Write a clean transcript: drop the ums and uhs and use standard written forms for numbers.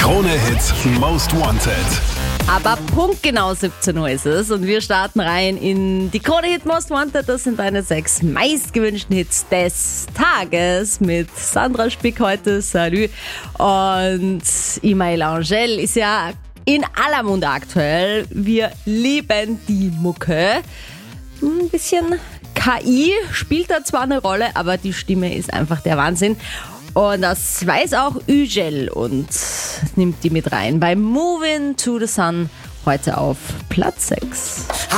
Krone-Hit Most Wanted. Aber punktgenau 17 Uhr ist es und wir starten rein in die Krone-Hit Most Wanted. Das sind deine 6 meistgewünschten Hits des Tages mit Sandra Spick heute. Salut. Und Imael Angel ist ja in aller Munde aktuell. Wir lieben die Mucke. Ein bisschen KI spielt da zwar eine Rolle, aber die Stimme ist einfach der Wahnsinn. Und das weiß auch Ügel und nimmt die mit rein bei Moving to the Sun heute auf Platz 6.